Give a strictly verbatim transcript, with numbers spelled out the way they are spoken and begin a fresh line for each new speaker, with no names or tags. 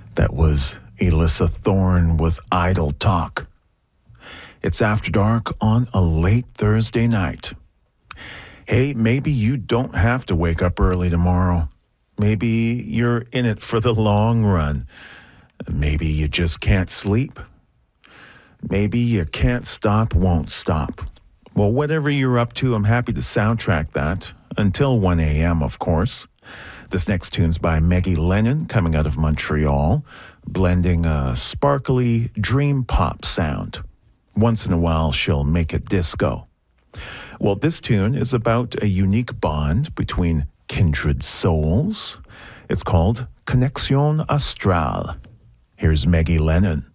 That was Elissa Thorne with Idle Talk. It's After Dark on a late Thursday night. Hey, maybe you don't have to wake up early tomorrow. Maybe you're in it for the long run. Maybe you just can't sleep. Maybe you can't stop, won't stop. Well, whatever you're up to, I'm happy to soundtrack that. Until one a.m., of course. This next tune's by Maggie Lennon, coming out of Montreal, blending a sparkly dream pop sound. Once in a while, she'll make it disco. Well, this tune is about a unique bond between kindred souls. It's called Connexion Astrale. Here's Maggie Lennon.